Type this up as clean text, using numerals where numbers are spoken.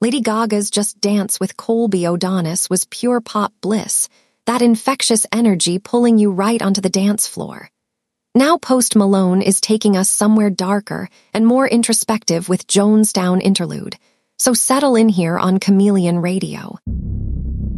Lady Gaga's Just Dance with Colby O'Donis was pure pop bliss, that infectious energy pulling you right onto the dance floor. Now Post Malone is taking us somewhere darker and more introspective with Jonestown Interlude, so settle in here on Chameleon Radio.